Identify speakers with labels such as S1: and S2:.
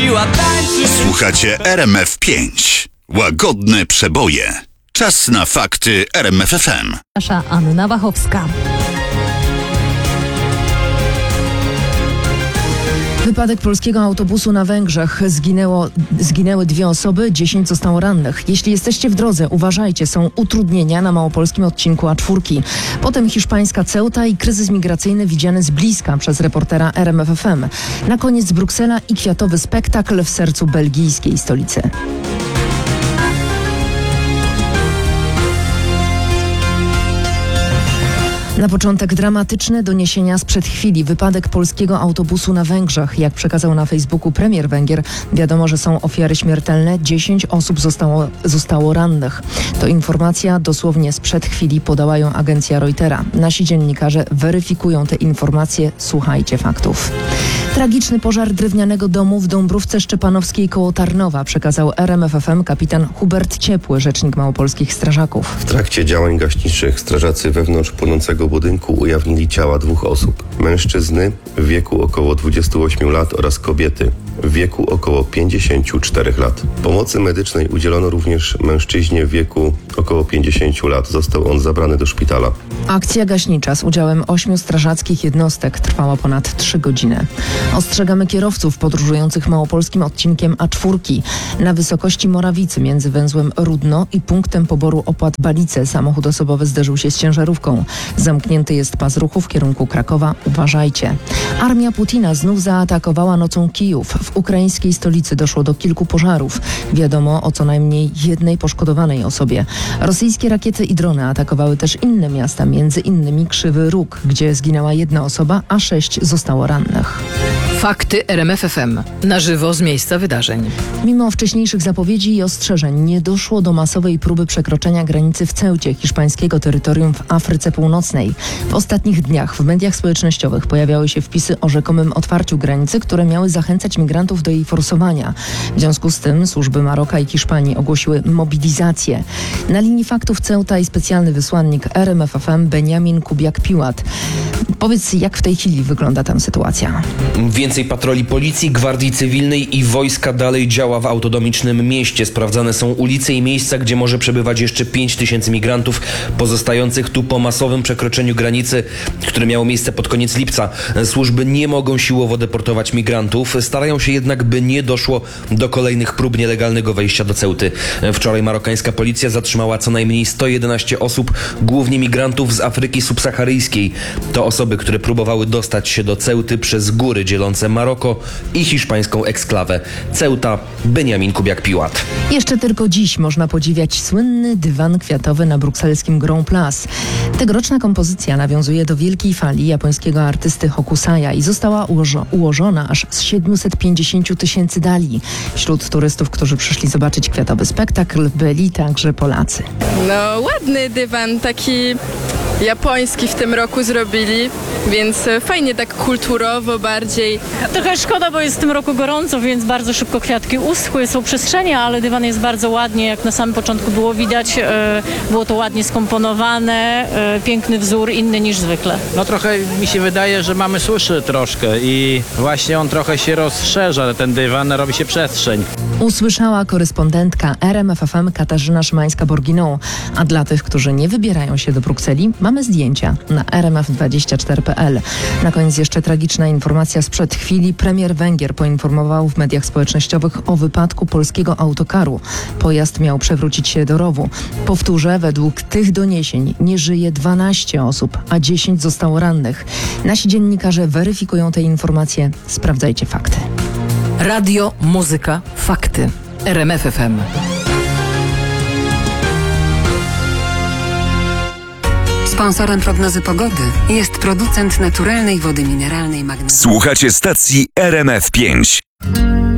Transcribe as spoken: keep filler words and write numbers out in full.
S1: siła tańczy.
S2: Słuchacie R M F pięć. Łagodne przeboje. Czas na fakty R M F F M.
S3: Nasza Anna Wachowska. Wypadek polskiego autobusu na Węgrzech. Zginęło, zginęły dwie osoby, dziesięć zostało rannych. Jeśli jesteście w drodze, uważajcie, są utrudnienia na małopolskim odcinku A cztery. Potem hiszpańska Ceuta i kryzys migracyjny widziany z bliska przez reportera R M F F M. Na koniec Bruksela i kwiatowy spektakl w sercu belgijskiej stolicy. Na początek dramatyczne doniesienia sprzed chwili. Wypadek polskiego autobusu na Węgrzech. Jak przekazał na Facebooku premier Węgier, wiadomo, że są ofiary śmiertelne. dziesięć osób zostało, zostało rannych. To informacja dosłownie sprzed chwili, podała ją agencja Reutera. Nasi dziennikarze weryfikują te informacje. Słuchajcie faktów. Tragiczny pożar drewnianego domu w Dąbrówce Szczepanowskiej koło Tarnowa, przekazał R M F F M kapitan Hubert Ciepły, rzecznik małopolskich strażaków.
S4: W trakcie działań gaśniczych strażacy wewnątrz płonącego budynku ujawnili ciała dwóch osób. Mężczyzny w wieku około dwudziestu ośmiu lat oraz kobiety w wieku około pięćdziesięciu czterech lat. Pomocy medycznej udzielono również mężczyźnie w wieku około pięćdziesięciu lat. Został on zabrany do szpitala.
S3: Akcja gaśnicza z udziałem ośmiu strażackich jednostek trwała ponad trzy godziny. Ostrzegamy kierowców podróżujących małopolskim odcinkiem A cztery. Na wysokości Morawicy między węzłem Rudno i punktem poboru opłat Balice samochód osobowy zderzył się z ciężarówką. Zamknięty jest pas ruchu w kierunku Krakowa. Uważajcie. Armia Putina znów zaatakowała nocą Kijów. W ukraińskiej stolicy doszło do kilku pożarów. Wiadomo o co najmniej jednej poszkodowanej osobie. Rosyjskie rakiety i drony atakowały też inne miasta, między innymi Krzywy Róg, gdzie zginęła jedna osoba, a sześć zostało rannych.
S5: Fakty R M F F M. Na żywo z miejsca wydarzeń.
S3: Mimo wcześniejszych zapowiedzi i ostrzeżeń nie doszło do masowej próby przekroczenia granicy w Ceucie, hiszpańskiego terytorium w Afryce Północnej. W ostatnich dniach w mediach społecznościowych pojawiały się wpisy o rzekomym otwarciu granicy, które miały zachęcać migrantów do jej forsowania. W związku z tym służby Maroka i Hiszpanii ogłosiły mobilizację. Na linii faktów Ceuta i specjalny wysłannik R M F F M Beniamin Kubiak-Piłat. Powiedz, jak w tej chwili wygląda tam sytuacja?
S6: Więcej patroli policji, gwardii cywilnej i wojska dalej działa w autonomicznym mieście. Sprawdzane są ulice i miejsca, gdzie może przebywać jeszcze pięć tysięcy migrantów pozostających tu po masowym przekroczeniu granicy, które miało miejsce pod koniec lipca. Służby nie mogą siłowo deportować migrantów. Starają się jednak, by nie doszło do kolejnych prób nielegalnego wejścia do Ceuty. Wczoraj marokańska policja zatrzymała co najmniej sto jedenaście osób, głównie migrantów z Afryki subsaharyjskiej. To osoby, które próbowały dostać się do Ceuty przez góry dzielące Maroko i hiszpańską eksklawę. Ceuta, Beniamin Kubiak-Piłat.
S3: Jeszcze tylko dziś można podziwiać słynny dywan kwiatowy na brukselskim Grand Place. Tegoroczna kompozycja nawiązuje do wielkiej fali japońskiego artysty Hokusaya i została ułożo- ułożona aż z siedmiuset pięćdziesięciu tysięcy dali. Wśród turystów, którzy przyszli zobaczyć kwiatowy spektakl, byli także Polacy.
S7: No ładny dywan, taki japoński w tym roku zrobili, więc fajnie tak kulturowo bardziej.
S8: Trochę szkoda, bo jest w tym roku gorąco, więc bardzo szybko kwiatki uschły, są przestrzenie, ale dywan jest bardzo ładnie, jak na samym początku było widać, e, było to ładnie skomponowane, e, piękny wzór, inny niż zwykle.
S9: No trochę mi się wydaje, że mamy suszy troszkę i właśnie on trochę się rozszerza, ten dywan, robi się przestrzeń.
S3: Usłyszała korespondentka R M F F M Katarzyna Szymańska-Borginą. A dla tych, którzy nie wybierają się do Brukseli, mamy zdjęcia na r m f dwadzieścia cztery kropka p l. Na koniec jeszcze tragiczna informacja sprzed chwili. Premier Węgier poinformował w mediach społecznościowych o wypadku polskiego autokaru. Pojazd miał przewrócić się do rowu. Powtórzę, według tych doniesień nie żyje dwanaście osób, a dziesięć zostało rannych. Nasi dziennikarze weryfikują te informacje. Sprawdzajcie fakty.
S5: Radio, muzyka, fakty. R M F F M.
S10: Sponsorem prognozy pogody jest producent naturalnej wody mineralnej Magnesia.
S2: Słuchacie stacji R M F pięć.